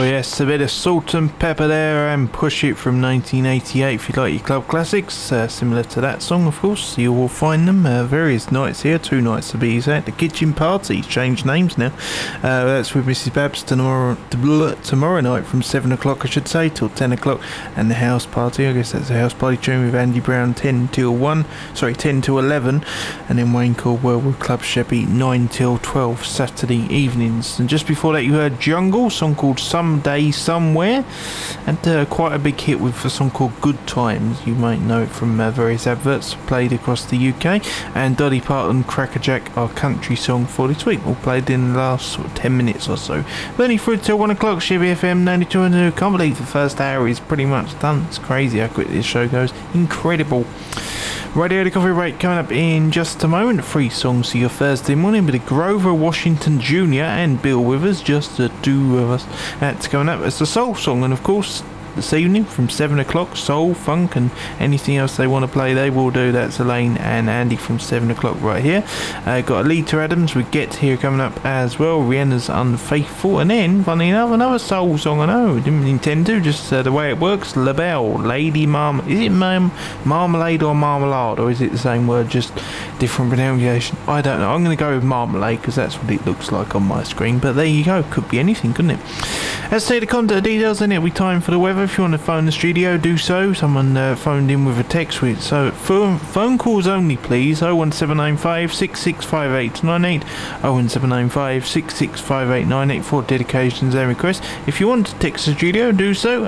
Oh yes, a bit of Salt and Pepper there and Push It from 1988 if you like your club classics. Similar to that song, of course. You will find them various nights here, 2 nights to be exact. The Kitchen Party, changed names now. That's with Mrs. Babs tomorrow night from 7 o'clock, I should say, till 10 o'clock. And the House Party, I guess that's a House Party tune with Andy Brown 10 till 11. And then Wayne Caldwell with Club Sheppy 9 till 12 Saturday evenings. And just before that you heard Jungle, a song called Someday Somewhere, and quite a big hit with a song called Good Times. You might know it from various adverts played across the UK. And Dolly Parton, Crackerjack, our country song for this week, all played in the last 10 minutes or so. Only through till 1 o'clock, Shibby FM 92.2. Can't believe the first hour is pretty much done. It's crazy how quick this show goes. Incredible. Radio The Coffee Break coming up in just a moment. 3 songs for your Thursday morning with Grover Washington Jr. and Bill Withers, just the 2 of us. That's coming up as the soul song, and of course this evening from 7 o'clock, soul, funk and anything else they want to play they will do. That's Elaine and Andy from 7 o'clock right here. Got Alita Adams with Get Here coming up as well, Rihanna's Unfaithful, and then funny enough another soul song. I know, didn't intend to, just the way it works. LaBelle, Lady is it Marmalade or Marmalade, or is it the same word, just different pronunciation? I don't know. I'm going to go with Marmalade because that's what it looks like on my screen, but there you go, could be anything, couldn't it? Let's take the contact details and it'll be time for the weather. If you want to phone the studio, do so. Someone phoned in with a text with, so phone calls only please. 01795 665898, 01795 665898 for dedications and requests. If you want to text the studio, do so.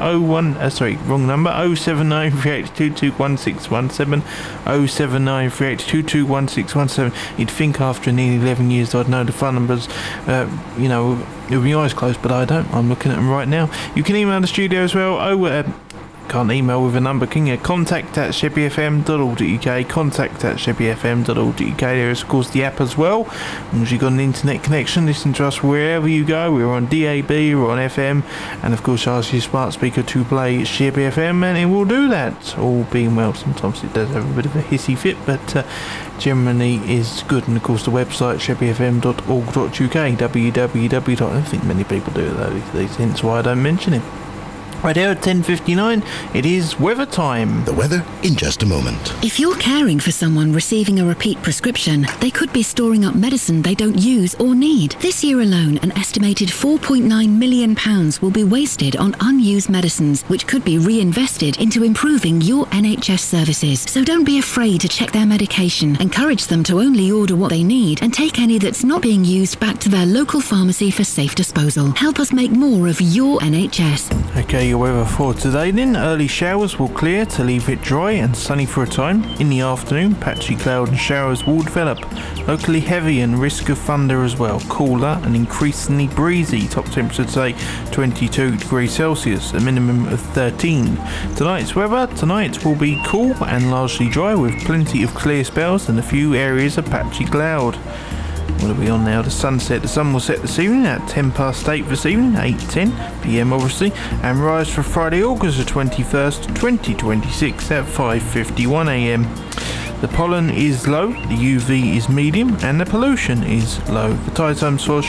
07938221617, 07938221617. You'd think after nearly 11 years I'd know the phone numbers, with my eyes closed, but I don't. I'm looking at them right now. You can email the studio as well. Can't email with a number, can you? contact@shebbyfm.org.uk, contact@shebbyfm.org.uk. There is of course the app as well. As long as you've got an internet connection, listen to us wherever you go. We're on DAB, we're on FM, and of course ask your smart speaker to play Shebby FM and it will do that. All being well, sometimes it does have a bit of a hissy fit, but generally is good. And of course the website shebbyfm.org.uk, www. I don't think many people do it though these days, hence why I don't mention it. Right here at 10:59, it is weather time. The weather in just a moment. If you're caring for someone receiving a repeat prescription, they could be storing up medicine they don't use or need. This year alone, an estimated £4.9 million will be wasted on unused medicines, which could be reinvested into improving your NHS services. So don't be afraid to check their medication. Encourage them to only order what they need and take any that's not being used back to their local pharmacy for safe disposal. Help us make more of your NHS. Okay, your weather for today then. Early showers will clear to leave it dry and sunny for a time. In the afternoon, patchy cloud and showers will develop. Locally heavy and risk of thunder as well. Cooler and increasingly breezy. Top temperature today 22 degrees Celsius, a minimum of 13. Tonight's weather, tonight will be cool and largely dry with plenty of clear spells and a few areas of patchy cloud. What are we on now? The sun will set this evening at 8:10 this evening, 8:10 PM obviously, and rise for Friday, August the 21st, 2026 at 5:51 AM. The pollen is low, the UV is medium, and the pollution is low. The tide time source